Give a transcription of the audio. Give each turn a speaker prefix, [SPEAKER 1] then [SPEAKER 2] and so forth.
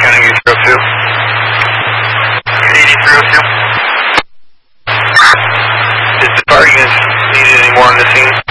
[SPEAKER 1] Scanning 8302. 8302. Is the fire units needed any more on the scene?